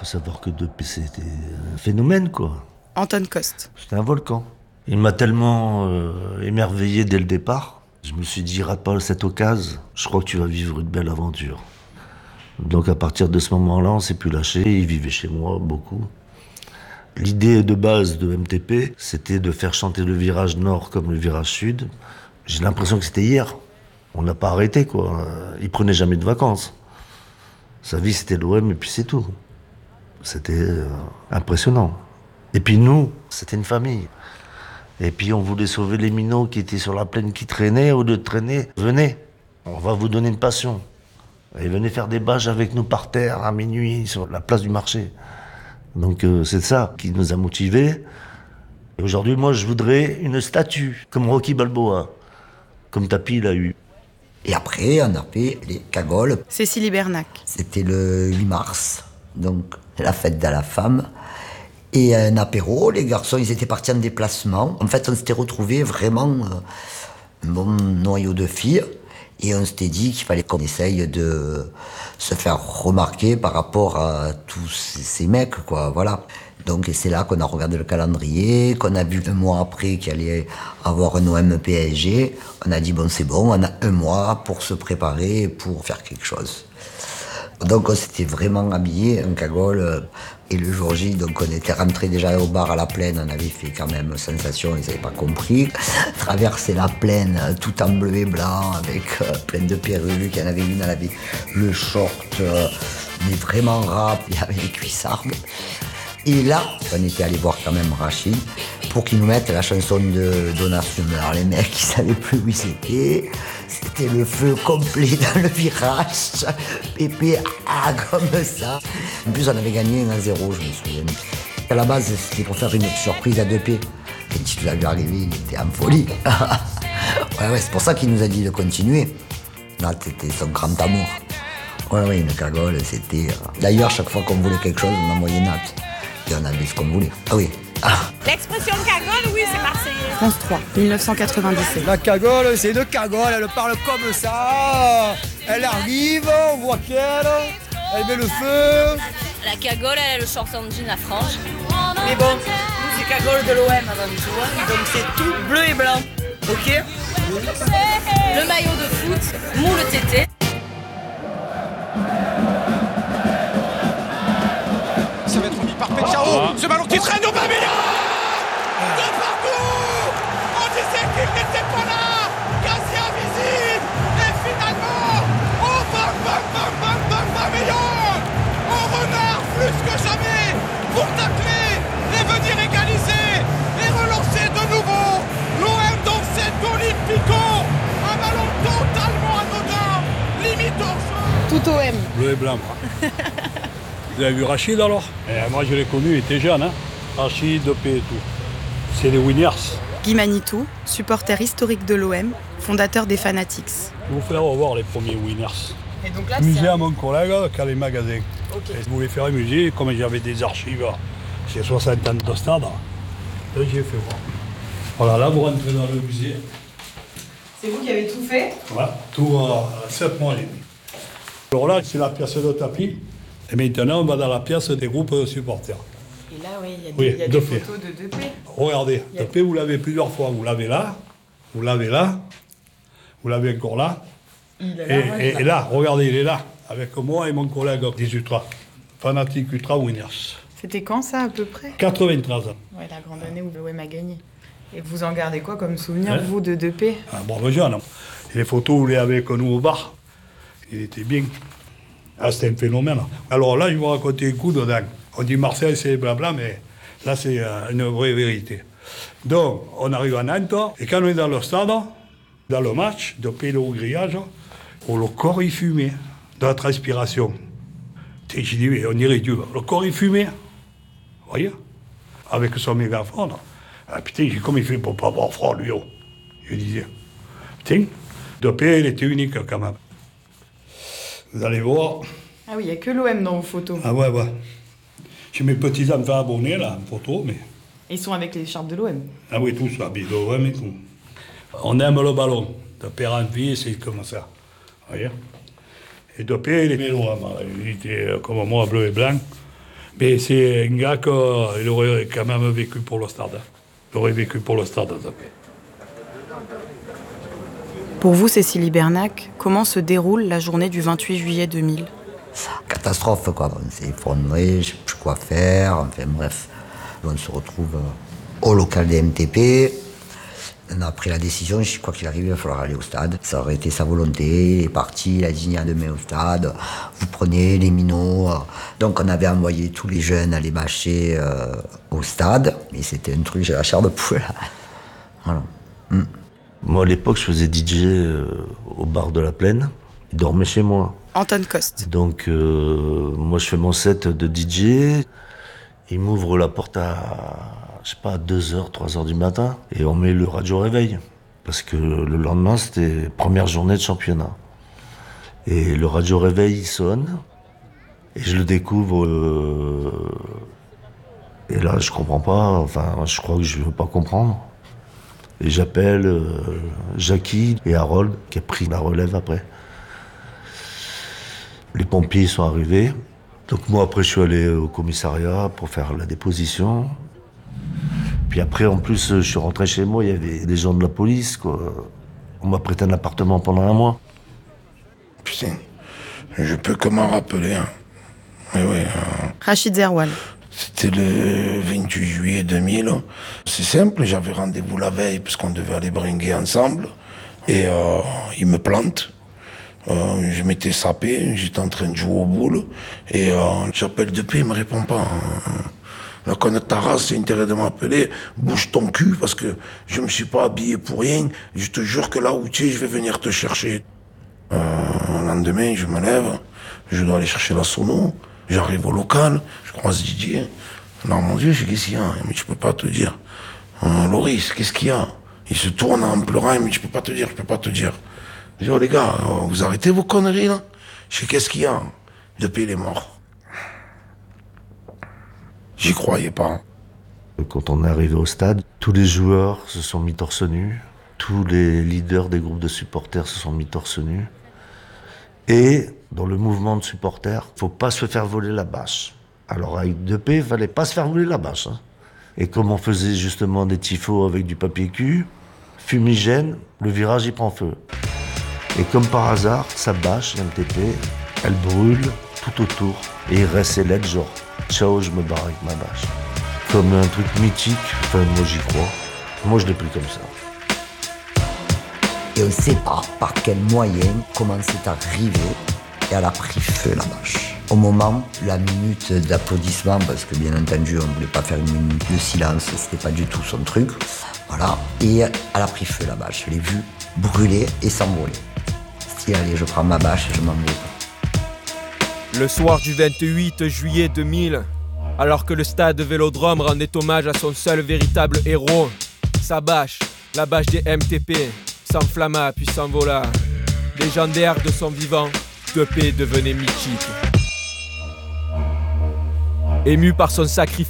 savoir que Depay, c'était un phénomène, quoi. Anton Coste. C'était un volcan. Il m'a tellement émerveillé dès le départ. Je me suis dit, rate pas cette occasion, je crois que tu vas vivre une belle aventure. Donc à partir de ce moment-là, on s'est plus lâché. Il vivait chez moi beaucoup. L'idée de base de MTP, c'était de faire chanter le virage nord comme le virage sud. J'ai l'impression que c'était hier. On n'a pas arrêté, quoi. Il prenait jamais de vacances. Sa vie, c'était l'OM et puis c'est tout. C'était impressionnant. Et puis nous, c'était une famille. Et puis on voulait sauver les minots qui étaient sur la plaine, qui traînaient. Au lieu de traîner, venez, on va vous donner une passion. Et venez faire des bâches avec nous par terre à minuit sur la place du marché. Donc c'est ça qui nous a motivés. Et aujourd'hui, moi, je voudrais une statue, comme Rocky Balboa, comme Tapi l'a eu. Et après, on a fait les cagoles. Cécilie Bernac. C'était le 8 mars, donc la fête de la femme. Et un apéro, les garçons, ils étaient partis en déplacement. En fait, on s'était retrouvés vraiment un bon noyau de filles. Et on s'était dit qu'il fallait qu'on essaye de se faire remarquer par rapport à tous ces mecs, quoi, voilà. Donc c'est là qu'on a regardé le calendrier, qu'on a vu un mois après qu'il allait avoir un OM PSG. On a dit, bon, c'est bon, on a un mois pour se préparer, pour faire quelque chose. Donc on s'était vraiment habillés, un cagole. Et le jour J, donc on était rentrés déjà au bar à la plaine, on avait fait quand même sensation, ils n'avaient pas compris. Traverser la plaine tout en bleu et blanc, avec plein de perruques, il y en avait une, elle avait le short, mais vraiment rap, il y avait des cuissardes. Et là, on était allé voir quand même Rachid pour qu'il nous mette la chanson de Donna Summer. Les mecs, ils savaient plus où ils étaient. C'était le feu complet dans le virage. Pépé, comme ça. En plus, on avait gagné 1-0, je me souviens. À la base, c'était pour faire une surprise à Depay. Quand il l'a vu arriver, il était en folie. ouais, c'est pour ça qu'il nous a dit de continuer. Là, c'était son grand amour. Ouais, une cagole, c'était... D'ailleurs, chaque fois qu'on voulait quelque chose, on envoyait Nat. Et on avait ce qu'on voulait. Ah oui. L'expression cagole, oui, c'est marseillais. France 3, 1997. La cagole, c'est une cagole, elle parle comme ça. Elle arrive, on voit elle met le feu. La cagole, elle a le short en jean à franges. Mais bon, nous, c'est cagole de l'OM avant tout, donc c'est tout bleu et blanc. Ok. Le maillot de foot, moule tété. Ça va être mis par Pechao. Ce ballon qui traîne au Aubameyang. De partout. On disait qu'il n'était pas là. Quasi invisible. Et finalement, oh bam, Aubameyang. On renard plus que jamais pour tacler et venir égaliser et relancer de nouveau l'OM dans cet Olympico. Un ballon totalement anodin, limite hors jeu. Tout OM. Bleu et blanc. Vous avez vu Rachid alors? Moi je l'ai connu, il était jeune. Rachid, Depay et tout. C'est les winners. Guy Manitou, supporter historique de l'OM, fondateur des Fanatics. Je vais vous faire voir les premiers winners. Et donc là, Musée à mon collègue qui a les magasins. Okay. Je voulais faire un musée, comme j'avais des archives, j'ai 60 ans de stade. Donc j'ai fait voir. Voilà, là vous rentrez dans le musée. C'est vous qui avez tout fait? Voilà, tout à 7 mois et demi. Alors là, c'est la pièce de tapis. Et maintenant, on va dans la pièce des groupes de supporters. Et là, oui, il y a des photos de Depay. Regardez, Depay, vous l'avez plusieurs fois. Vous l'avez là, vous l'avez là, vous l'avez encore là. Et là, regardez, il est là, avec moi et mon collègue des Ultras. Fanatique Ultra Winners. C'était quand ça, à peu près? 93 ans. Ouais, la grande année où l'OM a gagné. Et vous en gardez quoi comme souvenir, vous, de Depay? Bravo jeune. Et les photos, vous les avez avec nous au bar. Il était bien. Ah, c'était un phénomène. Alors là, je vais vous raconter un coup dedans. On dit Marseille, c'est blabla, mais là, c'est une vraie vérité. Donc, on arrive à Nantes, et quand on est dans le stade, dans le match, depuis le grillage, le corps il fumait, de la transpiration. Et j'ai dit, mais on dirait Dieu, le corps il fumait. Vous voyez? Avec son mégaphone. Ah, putain, comme il fait pour pas avoir froid, lui, oh. Je disais. Putain, Depay, il était unique quand même. Vous allez voir. Ah oui, il n'y a que l'OM dans vos photos. Ah ouais. J'ai mes petits-enfants abonnés, là, en photo, mais... Et ils sont avec les écharpes de l'OM. Ah oui, tous, habillés de l'OM et tout. On aime le ballon. De père en fils, c'est comme ça. Vous voyez? Et Depay, il aimait l'OM. Il était comme moi, bleu et blanc. Mais c'est un gars qu'il aurait quand même vécu pour le stade. Il aurait vécu pour le stade, Depé. Pour vous, Cécilie Bernac, comment se déroule la journée du 28 juillet 2000 ? Catastrophe, quoi. On s'est effondré, je sais plus quoi faire. Enfin, bref, on se retrouve au local des MTP. On a pris la décision, je crois qu'il arrive, il va falloir aller au stade. Ça aurait été sa volonté, il est parti, il a dit il y a demain au stade, vous prenez les minots. Donc on avait envoyé tous les jeunes aller bâcher au stade, mais c'était un truc, j'ai la chair de poule. Voilà. Moi, à l'époque, je faisais DJ au bar de la Plaine. Il dormait chez moi. Anton Coste. Donc, moi, je fais mon set de DJ. Il m'ouvre la porte à, je sais pas, 2h, 3h du matin. Et on met le radio réveil. Parce que le lendemain, c'était première journée de championnat. Et le radio réveil, il sonne. Et je le découvre. Et là, je comprends pas. Enfin, je crois que je veux pas comprendre. Et j'appelle Jackie et Harold, qui a pris la relève après. Les pompiers sont arrivés. Donc moi, après, je suis allé au commissariat pour faire la déposition. Puis après, en plus, je suis rentré chez moi, il y avait des gens de la police, quoi. On m'a prêté un appartement pendant 1 mois. Putain, je peux que m'en rappeler. Hein. Oui. Rachid Zerwal. C'était le 28 juillet 2000. C'est simple, j'avais rendez-vous la veille parce qu'on devait aller bringuer ensemble. Et il me plante. Je m'étais sapé, j'étais en train de jouer aux boules. Et j'appelle Depé, il me répond pas. La conne ta race, c'est intérêt de m'appeler. Bouge ton cul parce que je me suis pas habillé pour rien. Je te jure que là où tu es, je vais venir te chercher. Le lendemain, je me lève, je dois aller chercher la sono. J'arrive au local, je croise Didier. Alors mon Dieu, qu'est-ce qu'il y a? Mais je peux pas te dire. Loris, qu'est-ce qu'il y a? Il se tourne en pleurant, mais je peux pas te dire. Je dis, oh les gars, vous arrêtez vos conneries là? Je dis, qu'est-ce qu'il y a? Depé, il est mort. J'y croyais pas. Quand on est arrivé au stade, tous les joueurs se sont mis torse nu. Tous les leaders des groupes de supporters se sont mis torse nu. Et dans le mouvement de supporters, faut pas se faire voler la bâche. Alors avec Depé, il fallait pas se faire voler la bâche. Hein. Et comme on faisait justement des tifos avec du papier cul, fumigène, le virage il prend feu. Et comme par hasard, sa bâche, MTP, elle brûle tout autour. Et il reste ses lettres genre « Ciao, je me barre avec ma bâche ». Comme un truc mythique, enfin moi j'y crois. Moi je l'ai pris comme ça. Et on ne sait pas par quel moyen, comment c'est arrivé, et elle a pris feu la bâche. Au moment, la minute d'applaudissement, parce que bien entendu, on ne voulait pas faire une minute de silence, c'était pas du tout son truc. Voilà, et elle a pris feu la bâche. Je l'ai vue brûler et s'envoler. Si allez, je prends ma bâche et je m'en vais. Le soir du 28 juillet 2000, alors que le stade Vélodrome rendait hommage à son seul véritable héros, sa bâche, la bâche des MTP, s'enflamma puis s'envola. Légendaire de son vivant, Depé devenait mythique. Ému par son sacrifice,